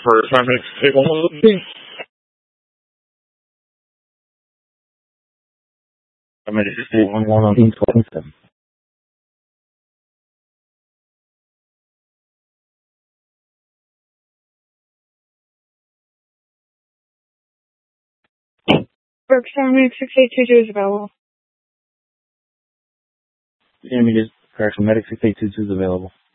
first time I take one of the things. I'm going to just say one on team 27. Burke 78682 is available. Let me just correction, medic 6822 is available.